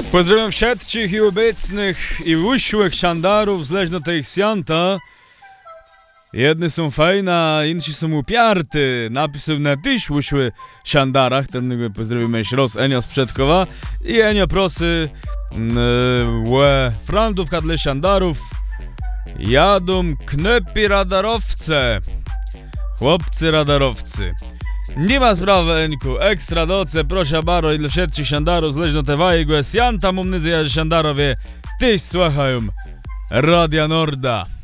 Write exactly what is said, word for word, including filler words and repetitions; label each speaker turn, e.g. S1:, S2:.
S1: Pozdrawiam wszystkich i obecnych i uszłych szandarów, zależnie od ich sianta. Jedni są fajne, a inni są upiarty. Napisał na tyś uszły szandarach, ten pozdrowimy jeszcze raz Enio z Przedkowa. I Enio prosy łe frantów kadle szandarów. Jadą knöpi radarowce. Chłopcy radarowcy. Nie ma sprawy, Enku. Ekstra doce, proszę baro i dla wszystkich szandarów, zależnie od tego, sianta, mam nadzieję, że szandarowie tyś słuchają Radia Norda.